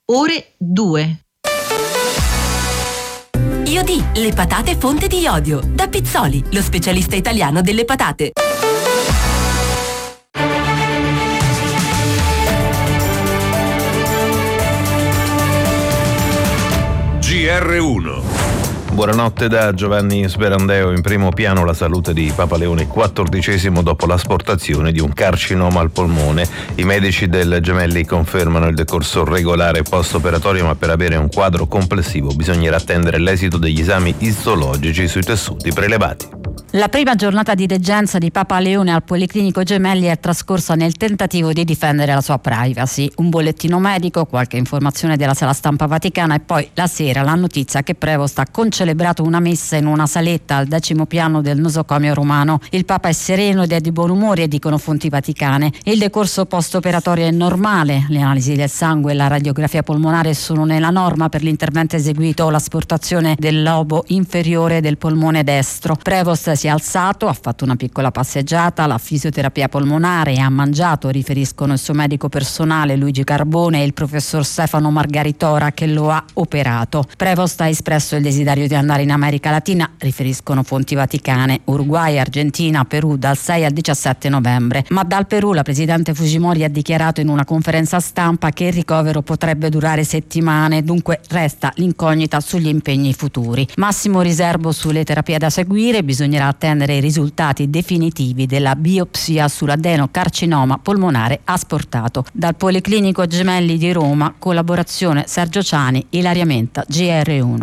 ore 2. Iodi, le patate fonte di iodio. Da Pizzoli, lo specialista italiano delle patate. GR1. Buonanotte da Giovanni Sperandeo. In primo piano la salute di Papa Leone XIV dopo l'asportazione di un carcinoma al polmone. I medici del Gemelli confermano il decorso regolare post-operatorio, ma per avere un quadro complessivo bisognerà attendere l'esito degli esami istologici sui tessuti prelevati. La prima giornata di degenza di Papa Leone al Policlinico Gemelli è trascorsa nel tentativo di difendere la sua privacy. Un bollettino medico, qualche informazione della sala stampa vaticana e poi la sera la notizia che Prevost ha concelebrato una messa in una saletta al 10° piano del nosocomio romano. Il Papa è sereno ed è di buon umore, dicono fonti vaticane. Il decorso post-operatorio è normale, le analisi del sangue e la radiografia polmonare sono nella norma per l'intervento eseguito o l'asportazione del lobo inferiore del polmone destro. Prevost si è alzato, ha fatto una piccola passeggiata, la fisioterapia polmonare e ha mangiato, riferiscono il suo medico personale Luigi Carbone e il professor Stefano Margaritora che lo ha operato. Prevost ha espresso il desiderio di andare in America Latina, riferiscono fonti vaticane, Uruguay, Argentina, Perù dal 6 al 17 novembre. Ma dal Perù la presidente Fujimori ha dichiarato in una conferenza stampa che il ricovero potrebbe durare settimane, dunque resta l'incognita sugli impegni futuri. Massimo riservo sulle terapie da seguire, bisognerà attendere i risultati definitivi della biopsia sull'adenocarcinoma polmonare asportato. Dal Policlinico Gemelli di Roma, collaborazione Sergio Ciani, Ilaria Menta, GR1.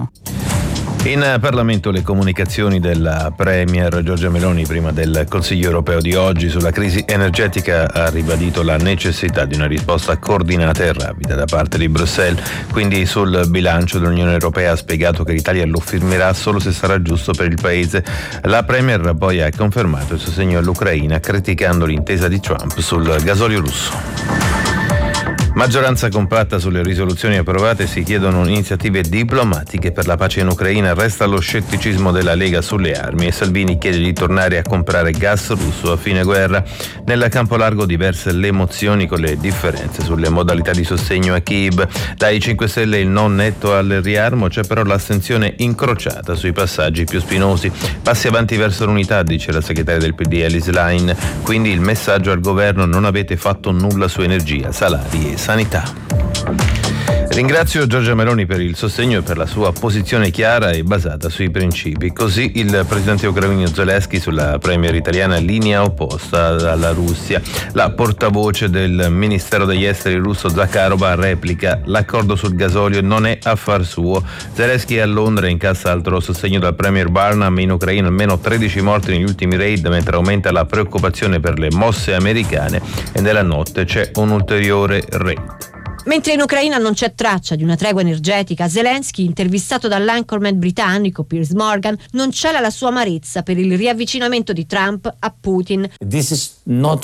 In Parlamento le comunicazioni della Premier Giorgia Meloni prima del Consiglio europeo di oggi sulla crisi energetica. Ha ribadito la necessità di una risposta coordinata e rapida da parte di Bruxelles. Quindi sul bilancio dell'Unione Europea ha spiegato che l'Italia lo firmerà solo se sarà giusto per il paese. La Premier poi ha confermato il sostegno all'Ucraina criticando l'intesa di Trump sul gasolio russo. Maggioranza compatta sulle risoluzioni approvate, si chiedono iniziative diplomatiche per la pace in Ucraina, resta lo scetticismo della Lega sulle armi e Salvini chiede di tornare a comprare gas russo a fine guerra. Nel campo largo diverse le emozioni con le differenze sulle modalità di sostegno a Kiev. Dai 5 Stelle il no netto al riarmo, c'è però l'astensione incrociata sui passaggi più spinosi. Passi avanti verso l'unità, dice la segretaria del PD Elise Line, quindi il messaggio al governo: non avete fatto nulla su energia, salari e sanità. Ringrazio Giorgia Meloni per il sostegno e per la sua posizione chiara e basata sui principi. Così il presidente ucraino Zelensky sulla premier italiana, linea opposta alla Russia. La portavoce del Ministero degli Esteri russo Zakharova replica: l'accordo sul gasolio non è affar suo. Zelensky a Londra incassa altro sostegno dal premier Barnum. In Ucraina almeno 13 morti negli ultimi raid, mentre aumenta la preoccupazione per le mosse americane e nella notte c'è un ulteriore raid. Mentre in Ucraina non c'è traccia di una tregua energetica, Zelensky, intervistato dall'anchorman britannico Piers Morgan, non cela la sua amarezza per il riavvicinamento di Trump a Putin. Non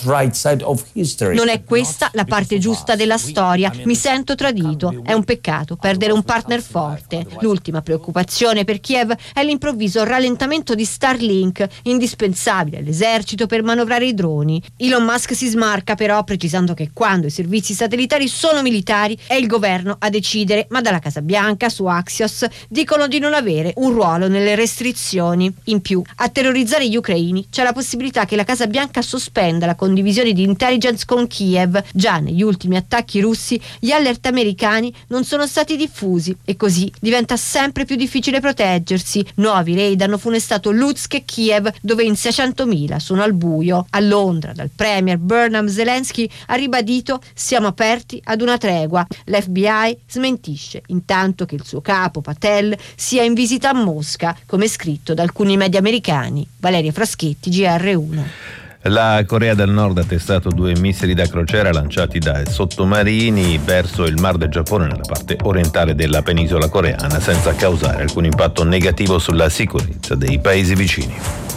è questa la parte giusta della storia. Mi sento tradito. È un peccato perdere un partner forte. L'ultima preoccupazione per Kiev è l'improvviso rallentamento di Starlink, indispensabile all'esercito per manovrare i droni. Elon Musk si smarca però, precisando che quando i servizi satellitari sono militari è il governo a decidere, ma dalla Casa Bianca su Axios dicono di non avere un ruolo nelle restrizioni. In più, a terrorizzare gli ucraini c'è la possibilità che la Casa Bianca sospenda la condivisione di intelligence con Kiev. Già negli ultimi attacchi russi gli alert americani non sono stati diffusi e così diventa sempre più difficile proteggersi. Nuovi raid hanno funestato Lutsk e Kiev, dove in 600.000 sono al buio. A Londra, dal premier Bernard Zelensky ha ribadito: siamo aperti ad una tregua. L'FBI smentisce, intanto che il suo capo Patel sia in visita a Mosca, come scritto da alcuni media americani. Valeria Fraschetti, GR1. La Corea del Nord ha testato 2 missili da crociera lanciati da sottomarini verso il Mar del Giappone nella parte orientale della penisola coreana, senza causare alcun impatto negativo sulla sicurezza dei paesi vicini.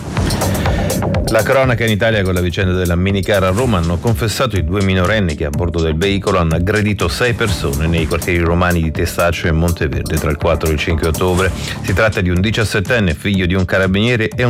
La cronaca in Italia con la vicenda della minicar a Roma. Hanno confessato i 2 minorenni che a bordo del veicolo hanno aggredito 6 persone nei quartieri romani di Testaccio e Monteverde tra il 4 e il 5 ottobre. Si tratta di un 17enne, figlio di un carabiniere, e